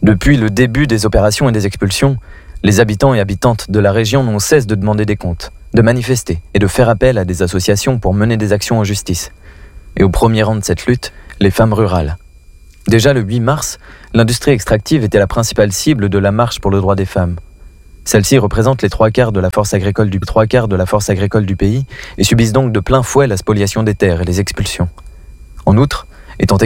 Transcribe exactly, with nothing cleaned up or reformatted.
Depuis le début des opérations et des expulsions, les habitants et habitantes de la région n'ont cesse de demander des comptes, de manifester et de faire appel à des associations pour mener des actions en justice. Et au premier rang de cette lutte, les femmes rurales. Déjà le huit mars, l'industrie extractive était la principale cible de la marche pour le droit des femmes. Celles-ci représentent les trois quarts de la force agricole du, trois quarts de la force agricole du pays et subissent donc de plein fouet la spoliation des terres et les expulsions. En outre, étant